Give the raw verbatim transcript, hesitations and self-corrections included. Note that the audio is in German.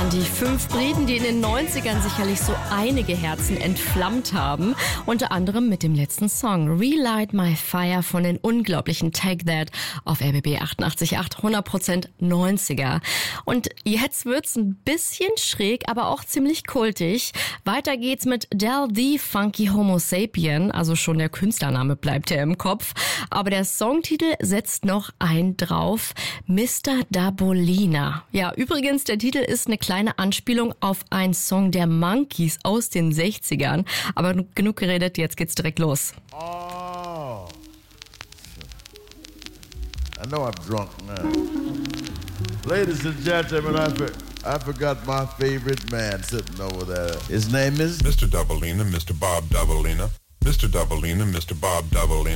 waren die fünf Briten, die in den neunzigern sicherlich so einige Herzen entflammt haben. Unter anderem mit dem letzten Song Relight My Fire von den unglaublichen Take That auf R B B achtundachtzig Komma acht, hundert Prozent neunziger. Und jetzt wird's ein bisschen schräg, aber auch ziemlich kultig. Weiter geht's mit Del the Funky Homo Sapien, also schon der Künstlername bleibt ja im Kopf. Aber der Songtitel setzt noch ein drauf, Mister Dabolina. Ja, übrigens, der Titel ist eine kleine Anspielung auf einen Song der Monkees aus den sechzigern. Aber genug geredet, jetzt geht's direkt los. Oh. I know I'm drunk now. Ladies and gentlemen, I, for, I forgot my favorite man sitting over there. His name is Mister Dabolina, Mister Bob Dabolina. Mister Dabolina, Mister Bob Dabolina.